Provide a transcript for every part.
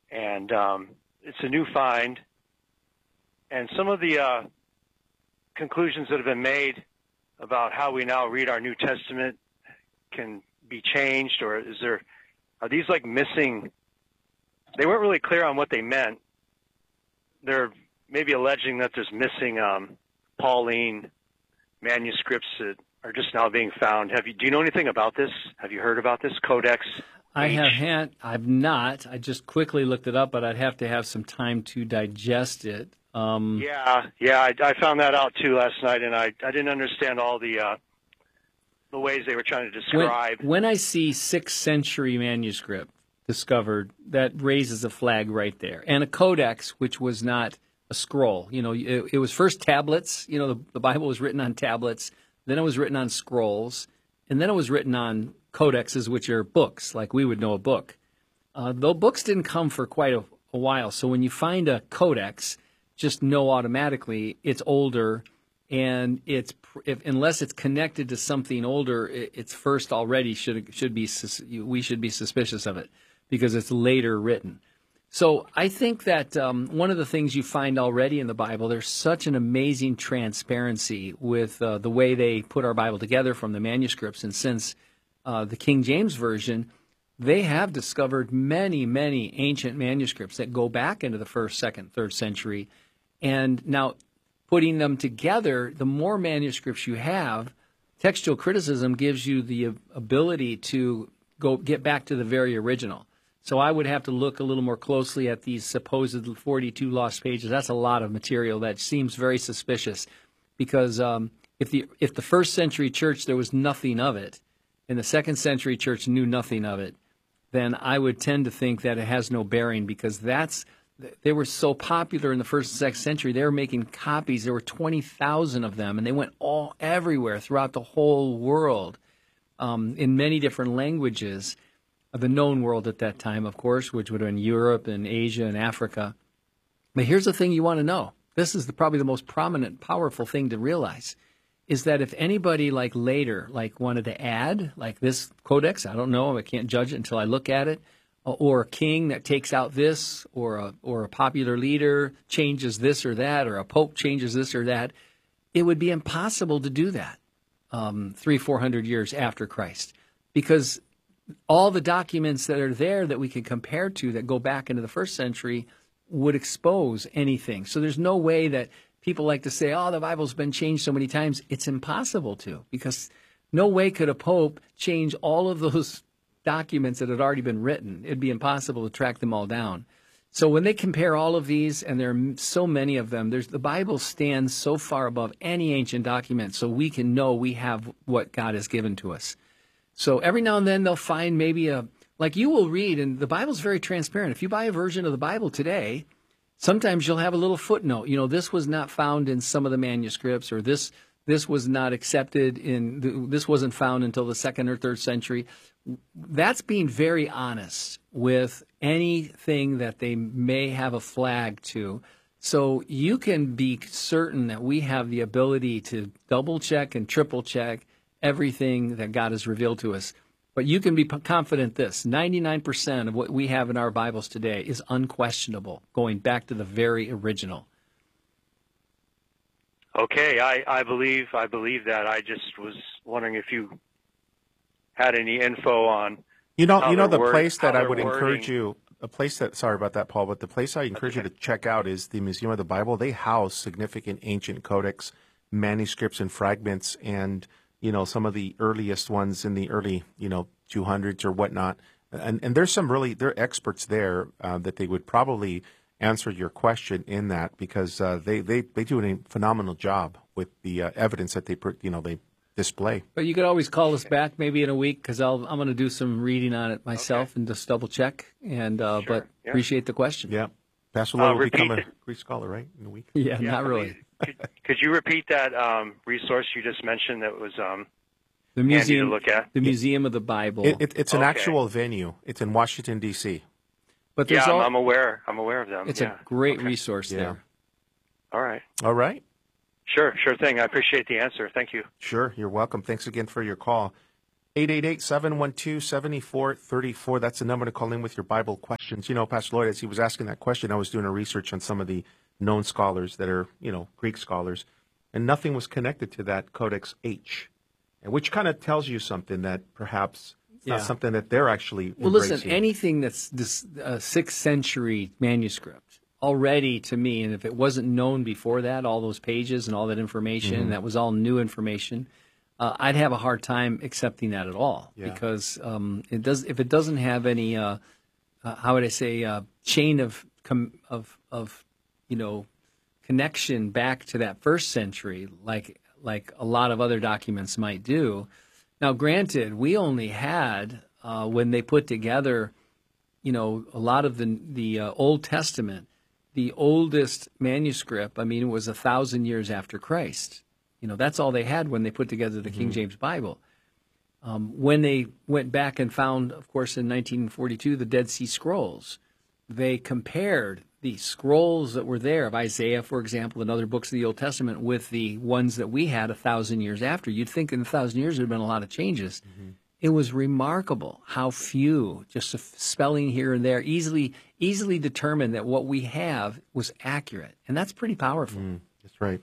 and it's a new find. And some of the conclusions that have been made about how we now read our New Testament can be changed, or are these like missing? They weren't really clear on what they meant. They're maybe alleging that there's missing Pauline manuscripts that are just now being found. Do you know anything about this? Have you heard about this Codex H? I've not. I just quickly looked it up, but I'd have to have some time to digest it. I found that out too last night, and I didn't understand all the ways they were trying to describe. When I see 6th century manuscript discovered, that raises a flag right there. And a codex, which was not a scroll. You know, it was first tablets. You know, the Bible was written on tablets. Then it was written on scrolls. And then it was written on codexes, which are books, like we would know a book. Though books didn't come for quite a while. So when you find a codex, just know automatically it's older, and unless it's connected to something older, it's first already we should be suspicious of it because it's later written. So I think that one of the things you find already in the Bible, there's such an amazing transparency with the way they put our Bible together from the manuscripts. And since the King James Version, they have discovered many, many ancient manuscripts that go back into the 1st, 2nd, 3rd century. And now putting them together, the more manuscripts you have, textual criticism gives you the ability to get back to the very original. So I would have to look a little more closely at these supposed 42 lost pages. That's a lot of material that seems very suspicious, because if the 1st century church, there was nothing of it, and the 2nd century church knew nothing of it, then I would tend to think that it has no bearing, because they were so popular in the 1st and 2nd century. They were making copies. There were 20,000 of them, and they went everywhere throughout the whole world in many different languages. The known world at that time, of course, which would have been Europe and Asia and Africa. But here's the thing you want to know. This is probably the most prominent, powerful thing to realize, is that if anybody later wanted to add, like this codex, I don't know, I can't judge it until I look at it, or a king that takes out this, or a popular leader changes this or that, or a pope changes this or that, it would be impossible to do that 300-400 years after Christ, because all the documents that are there that we can compare to that go back into the 1st century would expose anything. So there's no way that people like to say, the Bible's been changed so many times. It's impossible to, because no way could a pope change all of those documents that had already been written. It'd be impossible to track them all down. So when they compare all of these, and there are so many of them, the Bible stands so far above any ancient document, so we can know we have what God has given to us. So every now and then they'll find maybe like you will read, and the Bible's very transparent. If you buy a version of the Bible today, sometimes you'll have a little footnote. You know, this was not found in some of the manuscripts, or this was not accepted this wasn't found until the 2nd or 3rd century. That's being very honest with anything that they may have a flag to. So you can be certain that we have the ability to double check and triple check everything that God has revealed to us. But you can be confident this, 99% of what we have in our Bibles today is unquestionable, going back to the very original. Okay, I believe that. I just was wondering if you had any info on the place that I would encourage you, sorry about that, Paul, but the place I encourage you to check out is the Museum of the Bible. They house significant ancient codex manuscripts and fragments, and some of the earliest ones in the early, 200s or whatnot. And there's they're experts there that they would probably answer your question in that, because they do a phenomenal job with the evidence that they display. But you could always call us back maybe in a week, because I'm going to do some reading on it myself and just double check. And sure. But appreciate the question. Yeah. Pastor Lowe will become a Greek scholar, right, in a week? Yeah, not really. Could you repeat that resource you just mentioned that was the museum handy to look at? The Museum of the Bible. It's an actual venue. It's in Washington, D.C. But I'm aware of them. It's a great resource there. All right. Sure thing. I appreciate the answer. Thank you. Sure, you're welcome. Thanks again for your call. 888-712-7434. That's the number to call in with your Bible questions. You know, Pastor Lloyd, as he was asking that question, I was doing a research on some of the known scholars that are, you know, Greek scholars, and nothing was connected to that Codex H, and which kind of tells you something that perhaps it's not something that they're actually embracing. Well, listen, anything that's this 6th century manuscript already, to me, and if it wasn't known before that, all those pages and all that information, that was all new information, I'd have a hard time accepting that at all, because if it doesn't have any how would I say chain of you know, connection back to that 1st century, like a lot of other documents might do. Now, granted, we only had when they put together, you know, a lot of the Old Testament, the oldest manuscript. I mean, it was 1,000 years after Christ. You know, that's all they had when they put together the King James Bible. When they went back and found, of course, in 1942, the Dead Sea Scrolls, they compared the scrolls that were there of Isaiah, for example, and other books of the Old Testament with the ones that we had 1,000 years after. You'd think in 1,000 years there had been a lot of changes. It was remarkable how few, just a spelling here and there, easily determined that what we have was accurate. And that's pretty powerful. That's right.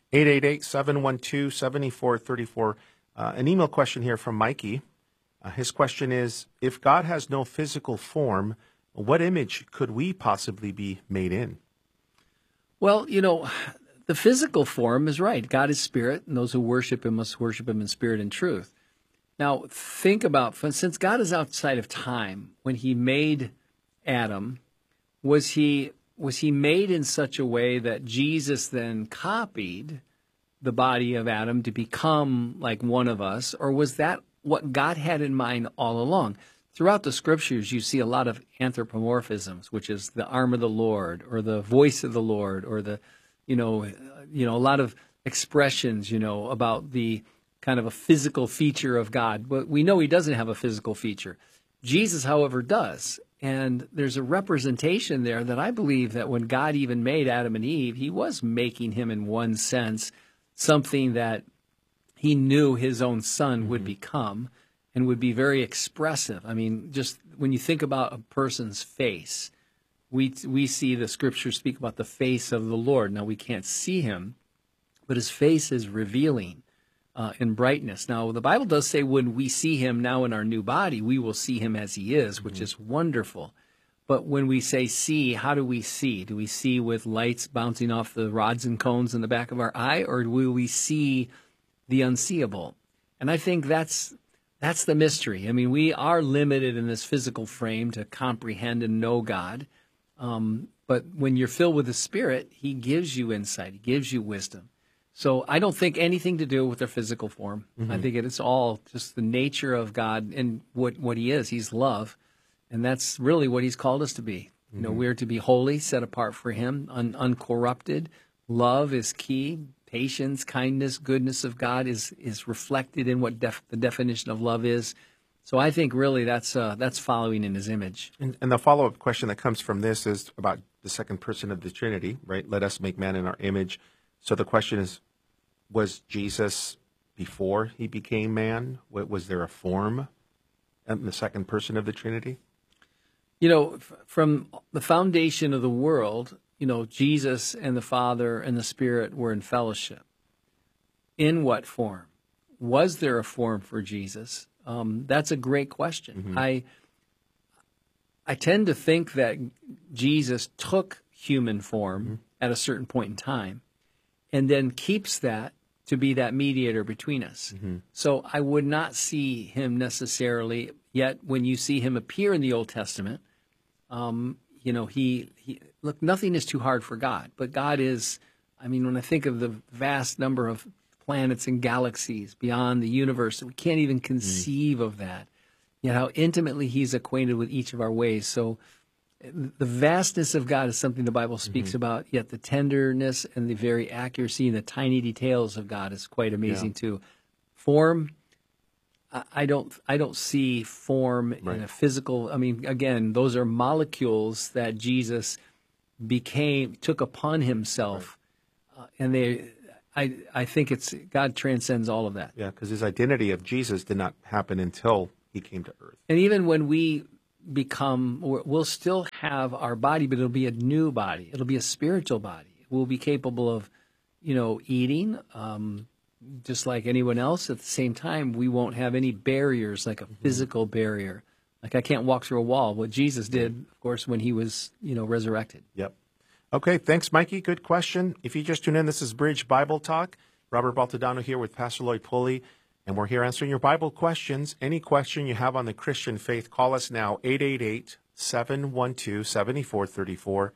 888-712-7434. An email question here from Mikey. His question is, if God has no physical form, what image could we possibly be made in? Well, you know, the physical form is right. God is spirit, and those who worship him must worship him in spirit and truth. Now, think about, since God is outside of time, when he made Adam, was he made in such a way that Jesus then copied the body of Adam to become like one of us, or was that what God had in mind all along? Throughout the scriptures, you see a lot of anthropomorphisms, which is the arm of the Lord, or the voice of the Lord, or a lot of expressions, about the kind of a physical feature of God. But we know he doesn't have a physical feature. Jesus, however, does. And there's a representation there that I believe that when God even made Adam and Eve, he was making him, in one sense, something that he knew his own son would become and would be very expressive. I mean, just when you think about a person's face, we see the scriptures speak about the face of the Lord. Now, we can't see him, but his face is revealing in brightness. Now, the Bible does say when we see him now in our new body, we will see him as he is, which is wonderful. But when we say see, how do we see? Do we see with lights bouncing off the rods and cones in the back of our eye, or will we see the unseeable? And I think that's the mystery. I mean, we are limited in this physical frame to comprehend and know God. But when you're filled with the Spirit, he gives you insight. He gives you wisdom. So I don't think anything to do with their physical form. I think it's all just the nature of God and what he is. He's love. And that's really what he's called us to be. You know, we're to be holy, set apart for him, uncorrupted. Love is key. Patience, kindness, goodness of God is reflected in what the definition of love is. So I think really that's following in his image. And the follow-up question that comes from this is about the second person of the Trinity, right? Let us make man in our image. So the question is, was Jesus before he became man? Was there a form in the second person of the Trinity? You know, from the foundation of the world, Jesus and the Father and the Spirit were in fellowship. In what form? Was there a form for Jesus? That's a great question. I tend to think that Jesus took human form at a certain point in time and then keeps that to be that mediator between us. So I would not see him necessarily, yet when you see him appear in the Old Testament, look, nothing is too hard for God, but God is, when I think of the vast number of planets and galaxies beyond the universe, we can't even conceive of that, yet how intimately he's acquainted with each of our ways. So the vastness of God is something the Bible speaks about, yet the tenderness and the very accuracy and the tiny details of God is quite amazing too. Form, I don't see form in a physical. Again, those are molecules that Jesus took upon himself, and I think God transcends all of that. Yeah, because his identity of Jesus did not happen until he came to earth. And even when we we'll still have our body, but it'll be a new body. It'll be a spiritual body. We'll be capable of, eating, just like anyone else. At the same time, we won't have any barriers, like a physical barrier. Like I can't walk through a wall. What Jesus did, of course, when he was, resurrected. Yep. Okay, thanks, Mikey. Good question. If you just tune in, this is Bridge Bible Talk. Robert Baltodano here with Pastor Lloyd Pulley, and we're here answering your Bible questions. Any question you have on the Christian faith, call us now, 888-712-7434,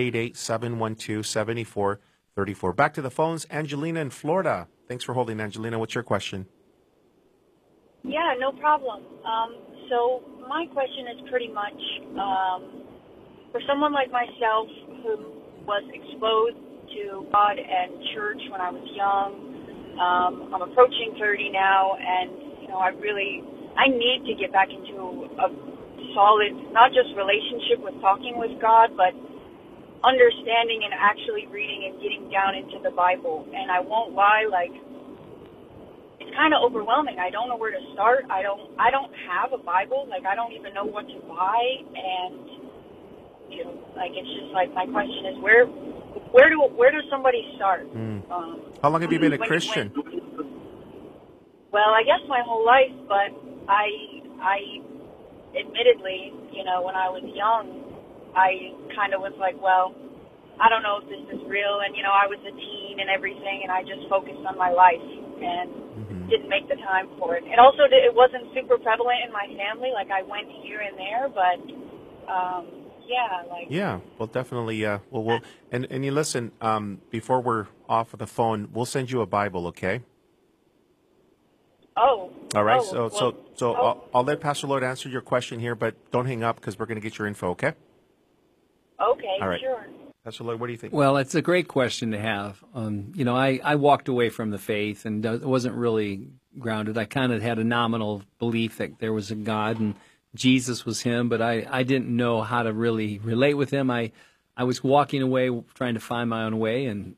888-712-7434. Back to the phones, Angelina in Florida. Thanks for holding, Angelina. What's your question? Yeah, no problem. So my question is pretty much for someone like myself who was exposed to God and church when I was young. I'm approaching 30 now, and I need to get back into a solid, not just relationship with talking with God, but understanding and actually reading and getting down into the Bible. And I won't lie, it's kind of overwhelming. I don't know where to start. I don't have a Bible. I don't even know what to buy. And it's just my question is where does somebody start? How long have you been a Christian? Well, I guess my whole life, but I admittedly, when I was young, I kind of was well, I don't know if this is real. And, I was a teen and everything, and I just focused on my life and didn't make the time for it. And also, it wasn't super prevalent in my family. I went here and there, but, Yeah, well, definitely, we'll and you listen, before we're off of the phone, we'll send you a Bible, okay? Oh. All right, so I'll let Pastor Lloyd answer your question here, but don't hang up because we're going to get your info, okay? Okay, all right. Sure. Pastor Lloyd, what do you think? Well, it's a great question to have. I walked away from the faith and it wasn't really grounded. I kind of had a nominal belief that there was a God and Jesus was him, but I didn't know how to really relate with him. I was walking away trying to find my own way, and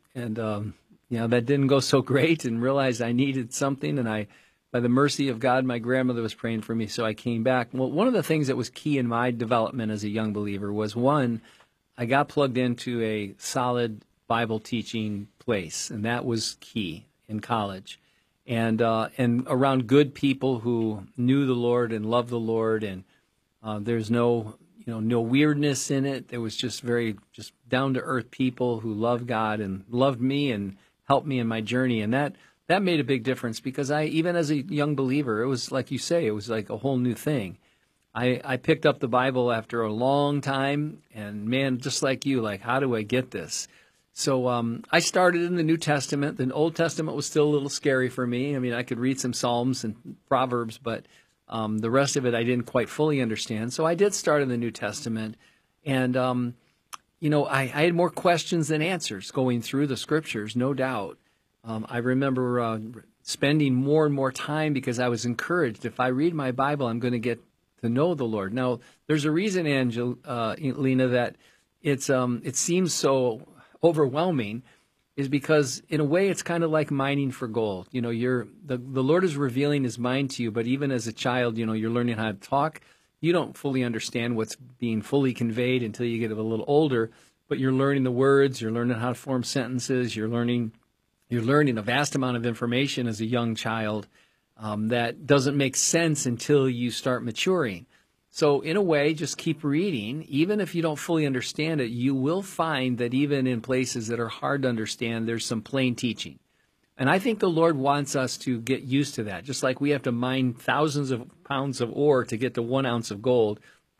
that didn't go so great, and realized I needed something, and by the mercy of God, my grandmother was praying for me, so I came back. Well, one of the things that was key in my development as a young believer was, one, I got plugged into a solid Bible teaching place, and that was key in college. And around good people who knew the Lord and loved the Lord, and there's no weirdness in it. There was just down to earth people who loved God and loved me and helped me in my journey, and that made a big difference because even as a young believer, it was like you say, it was like a whole new thing. I picked up the Bible after a long time, and man, just like you, how do I get this? So I started in the New Testament. The Old Testament was still a little scary for me. I mean, I could read some Psalms and Proverbs, but the rest of it I didn't quite fully understand. So I did start in the New Testament, and I had more questions than answers going through the Scriptures, no doubt. I remember spending more and more time because I was encouraged. If I read my Bible, I'm going to get to know the Lord. Now, there's a reason, Angelina, that it seems so overwhelming, is because in a way it's kind of like mining for gold. The Lord is revealing his mind to you, but even as a child, you're learning how to talk. You don't fully understand what's being fully conveyed until you get a little older, but you're learning the words, you're learning how to form sentences, you're learning a vast amount of information as a young child that doesn't make sense until you start maturing. So in a way, just keep reading. Even if you don't fully understand it, you will find that even in places that are hard to understand, there's some plain teaching. And I think the Lord wants us to get used to that, just like we have to mine thousands of pounds of ore to get to 1 ounce of gold.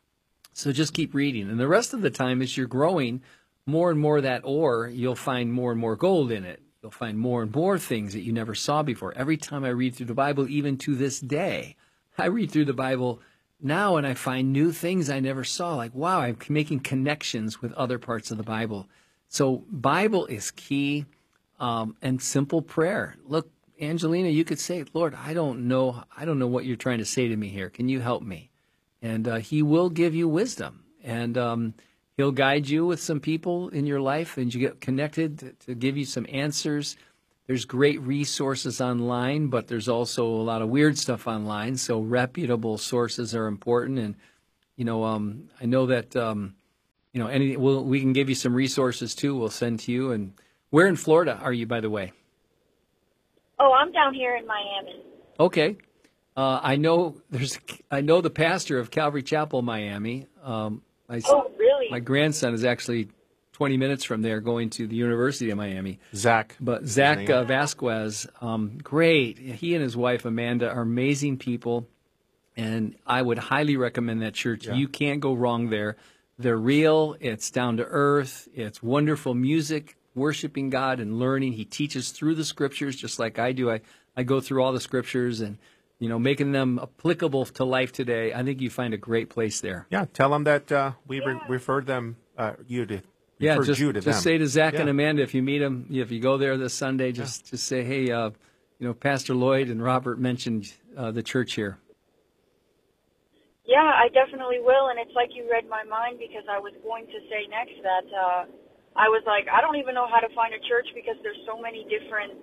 So just keep reading. And the rest of the time, as you're growing more and more of that ore, you'll find more and more gold in it. You'll find more and more things that you never saw before. Every time I read through the Bible, even to this day, I read through the Bible now and I find new things I never saw. Like, wow, I'm making connections with other parts of the Bible. So Bible is key, and simple prayer. Look, Angelina, you could say, Lord, I don't know what you're trying to say to me here. Can you help me? And he will give you wisdom. And he'll guide you with some people in your life, and you get connected to give you some answers. There's great resources online, but there's also a lot of weird stuff online. So reputable sources are important. And, I know that, we can give you some resources too. We'll send to you. And where in Florida are you, by the way? Oh, I'm down here in Miami. Okay. I know the pastor of Calvary Chapel, Miami. Oh, really? My grandson is actually 20 minutes from there going to the University of Miami. Zach Vasquez, great. He and his wife, Amanda, are amazing people, and I would highly recommend that church. Yeah. You can't go wrong there. They're real. It's down to earth. It's wonderful music, worshiping God and learning. He teaches through the Scriptures just like I do. I go through all the Scriptures and making them applicable to life today. I think you find a great place there. Yeah, tell them that we referred them you to. Yeah, just them. Say to Zach and Amanda if you meet them, if you go there this Sunday, just say, hey, Pastor Lloyd and Robert mentioned the church here. Yeah, I definitely will, and it's like you read my mind because I was going to say next that I was like, I don't even know how to find a church because there's so many different,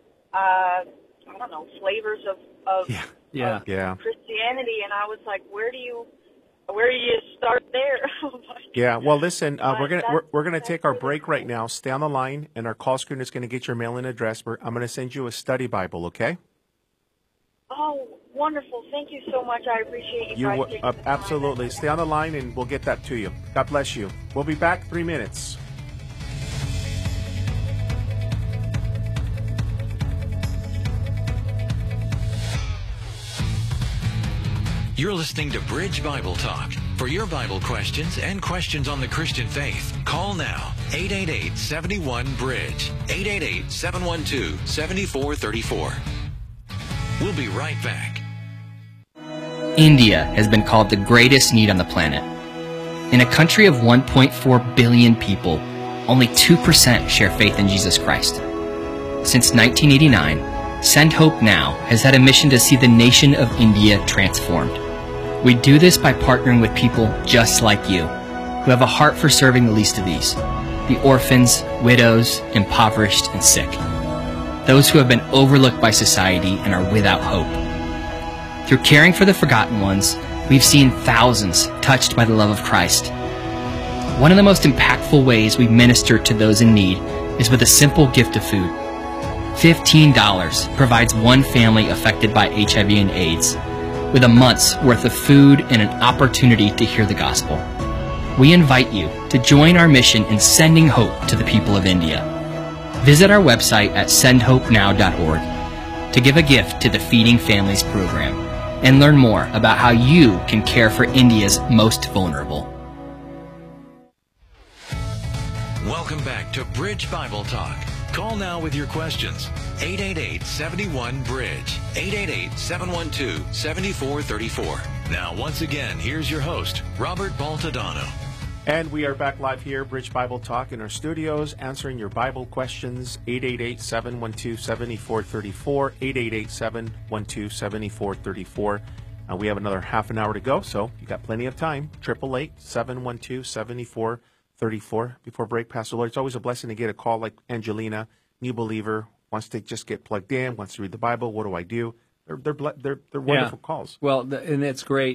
flavors of Christianity, and I was like, where do you start there? Yeah, well, listen, we're gonna take our break right now. Stay on the line, and our call screen is going to get your mailing address. I'm going to send you a study Bible, okay? Oh, wonderful! Thank you so much. I appreciate you guys taking the time. Absolutely. Stay on the line, and we'll get that to you. God bless you. We'll be back 3 minutes. You're listening to Bridge Bible Talk. For your Bible questions and questions on the Christian faith, call now 888-71-BRIDGE, 888-712-7434. We'll be right back. India has been called the greatest need on the planet. In a country of 1.4 billion people, only 2% share faith in Jesus Christ. Since 1989, Send Hope Now has had a mission to see the nation of India transformed. We do this by partnering with people just like you, who have a heart for serving the least of these, the orphans, widows, impoverished, and sick, those who have been overlooked by society and are without hope. Through caring for the forgotten ones, we've seen thousands touched by the love of Christ. One of the most impactful ways we minister to those in need is with a simple gift of food. $15 provides one family affected by HIV and AIDS with a month's worth of food and an opportunity to hear the gospel. We invite you to join our mission in sending hope to the people of India. Visit our website at sendhopenow.org to give a gift to the Feeding Families program and learn more about how you can care for India's most vulnerable. Welcome back to Bridge Bible Talk. Call now with your questions. 888-71-BRIDGE. 888-712-7434. Now, once again, here's your host, Robert Baltadano. And we are back live here, Bridge Bible Talk, in our studios, answering your Bible questions. 888-712-7434. 888-712-7434. We have another half an hour to go, so you got plenty of time. 888-712-7434. Before break, Pastor Lloyd, it's always a blessing to get a call like Angelina, new believer, wants to just get plugged in, wants to read the Bible. What do I do? They're wonderful calls. Well, and it's great.